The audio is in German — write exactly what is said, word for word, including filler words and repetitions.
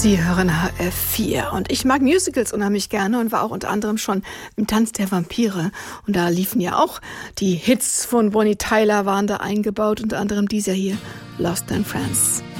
Sie hören H F vier und ich mag Musicals unheimlich gerne und war auch unter anderem schon im Tanz der Vampire und da liefen ja auch die Hits von Bonnie Tyler waren da eingebaut, unter anderem dieser hier, Lost in France.